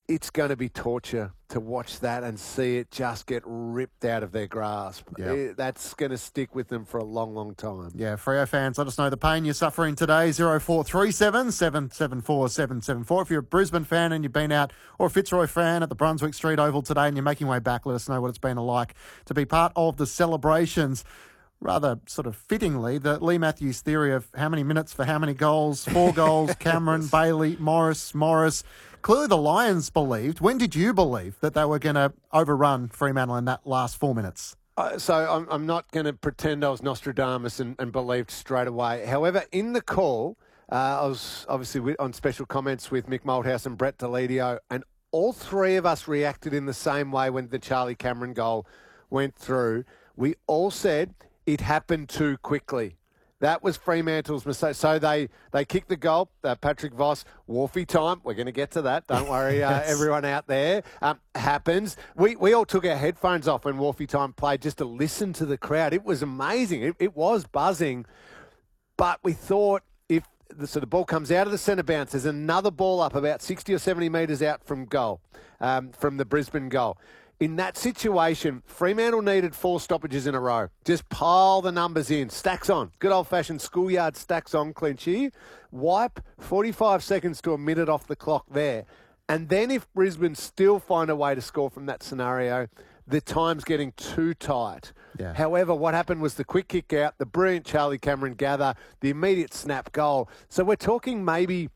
it's going to be torture to watch that and see it just get ripped out of their grasp. Yep. That's going to stick with them for a long, long time. Yeah, Freo fans, let us know the pain you're suffering today. 0437 774 774. If you're a Brisbane fan and you've been out, or a Fitzroy fan at the Brunswick Street Oval today and you're making your way back, let us know what it's been like to be part of the celebrations. Rather sort of fittingly, the Lee Matthews theory of how many minutes for how many goals, 4 goals, Cameron, Bailey, Morris. Clearly the Lions believed. When did you believe that they were going to overrun Fremantle in that last 4 minutes? So I'm not going to pretend I was Nostradamus and believed straight away. However, in the call, I was obviously on special comments with Mick Malthouse and Brett Deledio, and all three of us reacted in the same way when the Charlie Cameron goal went through. We all said it happened too quickly. That was Fremantle's mistake. So they kicked the goal. Patrick Voss, Wolfie time. We're going to get to that. Don't worry, Yes. everyone out there. Happens. We all took our headphones off when Wolfie time played just to listen to the crowd. It was amazing. It was buzzing. But we thought if the ball comes out of the centre bounce, there's another ball up about 60 or 70 metres out from goal, from the Brisbane goal. In that situation, Fremantle needed 4 stoppages in a row. Just pile the numbers in. Stacks on. Good old-fashioned schoolyard stacks on, Clinchy. Wipe 45 seconds to a minute off the clock there. And then if Brisbane still find a way to score from that scenario, the time's getting too tight. Yeah. However, what happened was the quick kick out, the brilliant Charlie Cameron gather, the immediate snap goal. So we're talking maybe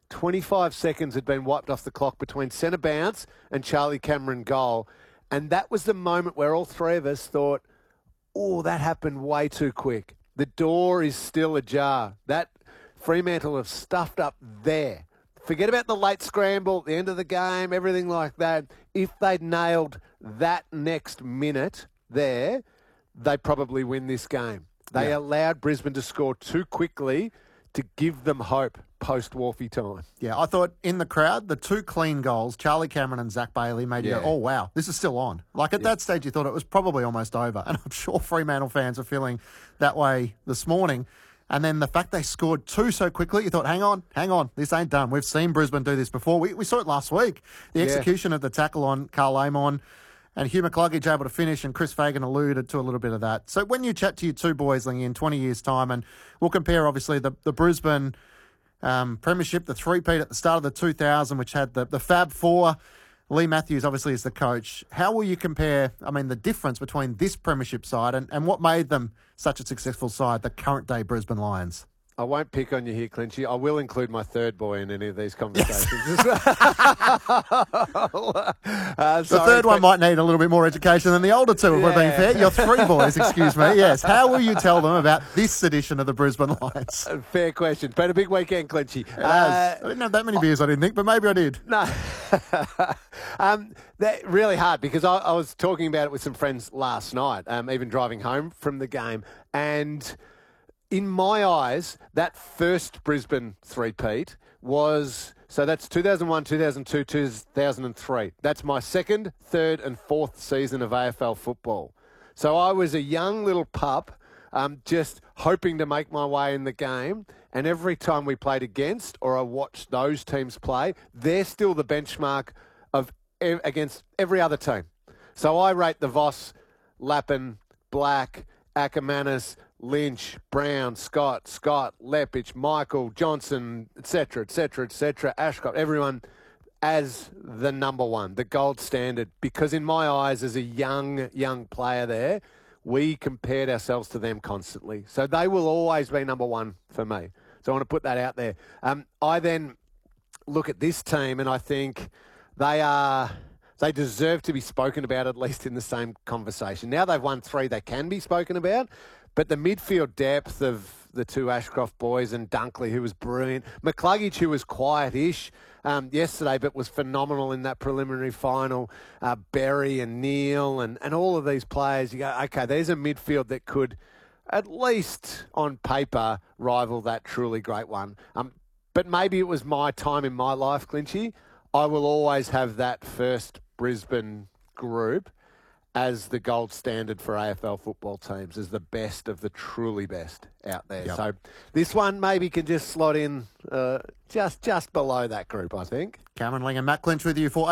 25 seconds had been wiped off the clock between centre bounce and Charlie Cameron goal. And that was the moment where all three of us thought, oh, that happened way too quick. The door is still ajar. That Fremantle have stuffed up there. Forget about the late scramble, the end of the game, everything like that. If they'd nailed that next minute there, they probably win this game. They allowed Brisbane to score too quickly to give them hope post-Wolfie time. Yeah, I thought in the crowd, the 2 clean goals, Charlie Cameron and Zach Bailey, made you go, oh, wow, this is still on. Like at that stage, you thought it was probably almost over. And I'm sure Fremantle fans are feeling that way this morning. And then the fact they scored 2 so quickly, you thought, hang on, this ain't done. We've seen Brisbane do this before. We saw it last week. The execution of the tackle on Carl Amon and Hugh McCluggage able to finish, and Chris Fagan alluded to a little bit of that. So when you chat to your 2 boys, Lingy, in 20 years' time, and we'll compare, obviously, the Brisbane premiership, the three-peat at the start of the 2000, which had the Fab Four. Lee Matthews, obviously, is the coach. How will you compare, the difference between this premiership side and what made them such a successful side, the current-day Brisbane Lions? I won't pick on you here, Clinchy. I will include my third boy in any of these conversations. Yes. The third one might need a little bit more education than the older 2, if we're being fair. Your 3 boys, excuse me. Yes. How will you tell them about this edition of the Brisbane Lions? Fair question. Been a big weekend, Clinchy. I didn't have that many beers, I didn't think, but maybe I did. No. That really hard because I was talking about it with some friends last night, even driving home from the game, and in my eyes, that first Brisbane three-peat was, so that's 2001, 2002, 2003. That's my 2nd, 3rd and 4th season of AFL football. So I was a young little pup just hoping to make my way in the game. And every time we played against or I watched those teams play, they're still the benchmark of against every other team. So I rate the Voss, Lappin, Black, Ackermanis, Lynch, Brown, Scott, Lepich, Michael, Johnson, etc., Ashcroft, everyone as the number one, the gold standard. Because in my eyes, as a young player there, we compared ourselves to them constantly. So they will always be number one for me. So I want to put that out there. I then look at this team and I think they deserve to be spoken about, at least in the same conversation. Now they've won 3 they can be spoken about, but the midfield depth of the 2 Ashcroft boys and Dunkley, who was brilliant, McCluggage, who was quiet-ish yesterday but was phenomenal in that preliminary final, Berry and Neil and all of these players, you go, okay, there's a midfield that could, at least on paper, rival that truly great one. But maybe it was my time in my life, Clinchy. I will always have that first Brisbane group as the gold standard for AFL football teams, as the best of the truly best out there. Yep. So this one maybe can just slot in just below that group, I think. Cameron Ling and Matt Clinch with you for